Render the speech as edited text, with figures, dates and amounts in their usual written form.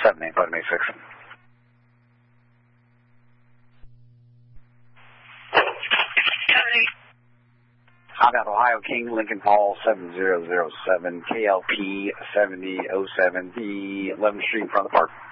78, pardon me, 6. Hot out Ohio King, Lincoln Hall, 7007, KLP 7007, the 11th Street in front of the park.